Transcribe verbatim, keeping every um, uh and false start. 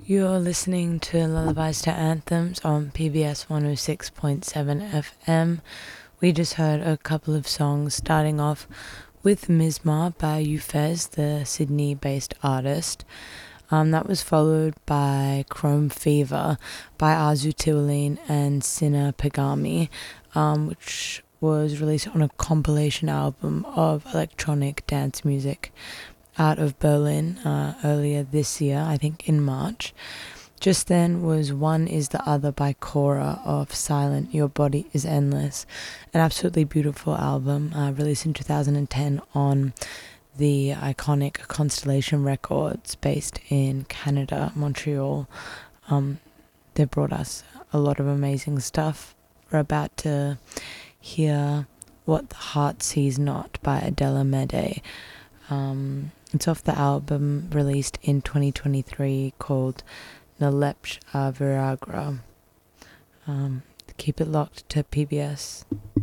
You're listening to Lullabies to Anthems on P B S one oh six point seven F M. We just heard a couple of songs, starting off with Misma by Ufez, the Sydney-based artist. Um, that was followed by Chrome Fever by Arzu Tiwaline and Sina Pagami, um, which was released on a compilation album of electronic dance music out of Berlin uh, earlier this year, I think in March. Just then was One Is the Other by Cora of Silent, Your Body is Endless, an absolutely beautiful album uh, released in two thousand ten on the iconic Constellation Records based in Canada, Montreal. Um, they brought us a lot of amazing stuff. We're about to hear What the Heart Sees Not by Adela Mede. Um, it's off the album released in twenty twenty-three called Nalepsh Viragra. Um, keep it locked to P B S.